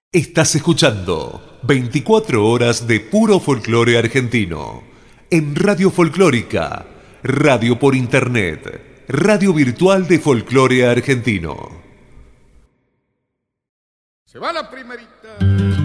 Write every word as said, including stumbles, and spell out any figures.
Estás escuchando veinticuatro horas de puro folclore argentino en Radio Folclórica, radio por internet, radio virtual de folclore argentino. Se va la primerita.